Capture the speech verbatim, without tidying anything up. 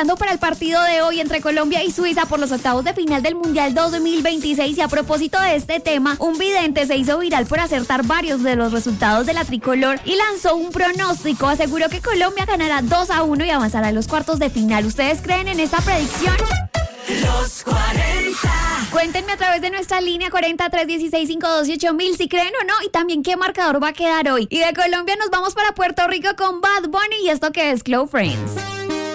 preparando para el partido de hoy entre Colombia y Suiza por los octavos de final del Mundial dos mil veintiséis. Y a propósito de este tema, un vidente se hizo viral por acertar varios de los resultados de la tricolor y lanzó un pronóstico. Aseguró que Colombia ganará dos a uno y avanzará a los cuartos de final. ¿Ustedes creen en esta predicción? Los cuarenta. Cuéntenme a través de nuestra línea cuarenta, trescientos dieciséis, quinientos dieciocho mil si creen o no, y también qué marcador va a quedar hoy. Y de Colombia nos vamos para Puerto Rico con Bad Bunny y esto que es Close Friends.